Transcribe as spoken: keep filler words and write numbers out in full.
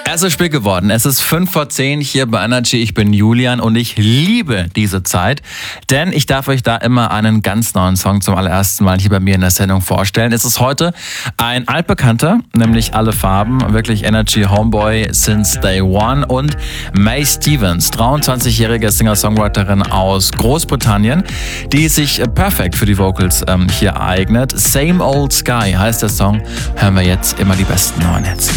Es ist spät geworden. Es ist fünf vor zehn hier bei Energy. Ich bin Julian und ich liebe diese Zeit, denn ich darf euch da immer einen ganz neuen Song zum allerersten Mal hier bei mir in der Sendung vorstellen. Es ist heute ein altbekannter, nämlich Alle Farben, wirklich Energy Homeboy since day one, und Mae Stevens, dreiundzwanzigjährige Singer-Songwriterin aus Großbritannien, die sich perfekt für die Vocals ähm, hier eignet. Same Old Sky heißt der Song. Hören wir jetzt immer die besten neuen Hits.